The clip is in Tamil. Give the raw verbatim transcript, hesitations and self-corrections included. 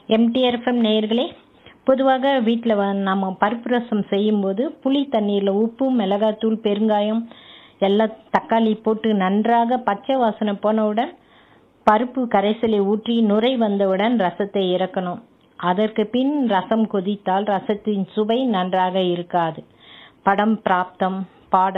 எம்டிஆர்எஃப்எம் நேயர்களே, பொதுவாக வீட்டில் நம்ம பருப்பு ரசம் செய்யும்போது புளி தண்ணீரில் உப்பு, மிளகாத்தூள், பெருங்காயம் எல்லாம் தக்காளி போட்டு நன்றாக பச்சை வாசனை போனவுடன் பருப்பு கரைசலை ஊற்றி நுரை வந்தவுடன் ரசத்தை இறக்கணும். அதற்கு பின் ரசம் கொதித்தால் ரசத்தின் சுவை நன்றாக இருக்காது. படம் பிராப்தம்.